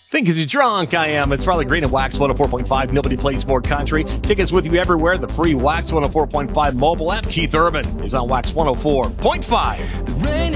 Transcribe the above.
Think as you drunk, I am. It's Riley Green at Wax 104.5. Nobody plays more country. Tickets with you everywhere. The free Wax 104.5 mobile app. Keith Urban is on Wax 104.5. Rain